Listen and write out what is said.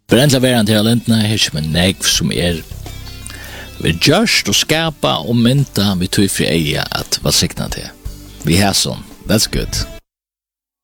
Brendla veran til alentna her som negv som vi gjørst og skapa og mynta vi tog fri eia at hva sikna til. Vi har sånn, that's good.